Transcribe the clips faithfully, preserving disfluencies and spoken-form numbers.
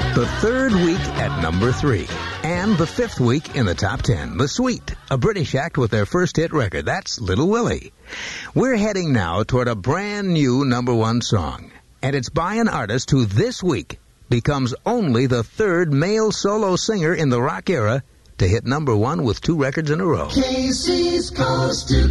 The third week at number three. And the fifth week in the top ten. The Sweet, a British act with their first hit record. That's Little Willie. We're heading now toward a brand new number one song. And it's by an artist who this week becomes only the third male solo singer in the rock era to hit number one with two records in a row. Casey's Coast to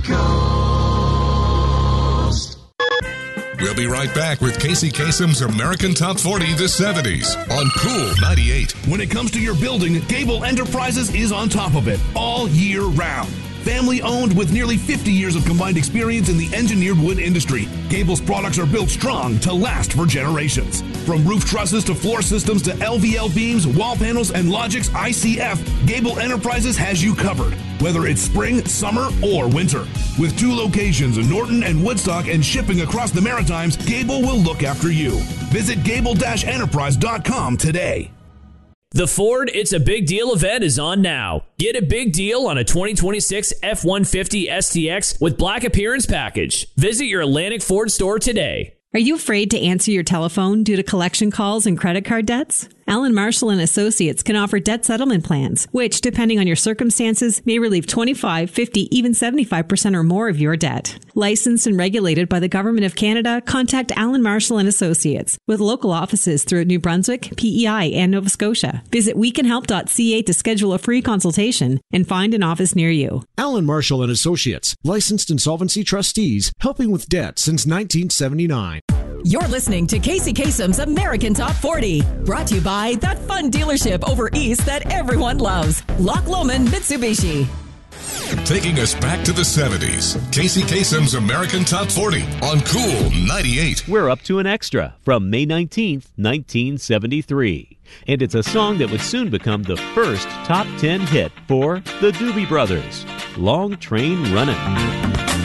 Coast. We'll be right back with Casey Kasem's American Top forty, the seventies on Cool ninety-eight. When it comes to your building, Gable Enterprises is on top of it all year round. Family owned with nearly fifty years of combined experience in the engineered wood industry, Gable's products are built strong to last for generations. From roof trusses to floor systems to L V L beams, wall panels, and Logix I C F, Gable Enterprises has you covered, whether it's spring, summer, or winter. With two locations in Norton and Woodstock and shipping across the Maritimes, Gable will look after you. Visit gable dash enterprise dot com today. The Ford It's a Big Deal event is on now. Get a big deal on a twenty twenty-six F one fifty S T X with Black Appearance Package. Visit your Atlantic Ford store today. Are you afraid to answer your telephone due to collection calls and credit card debts? Allen Marshall and Associates can offer debt settlement plans, which, depending on your circumstances, may relieve twenty-five, fifty, even seventy-five percent or more of your debt. Licensed and regulated by the Government of Canada, contact Allen Marshall and Associates with local offices throughout New Brunswick, P E I, and Nova Scotia. Visit we can help dot c a to schedule a free consultation and find an office near you. Allen Marshall and Associates, licensed insolvency trustees, helping with debt since nineteen seventy-nine. You're listening to Casey Kasem's American Top forty, brought to you by that fun dealership over east that everyone loves, Loch Lomond Mitsubishi. Taking us back to the seventies, Casey Kasem's American Top forty on Cool ninety-eight. We're up to an extra from May nineteenth, nineteen seventy-three. And it's a song that would soon become the first top ten hit for the Doobie Brothers, Long Train Runnin'.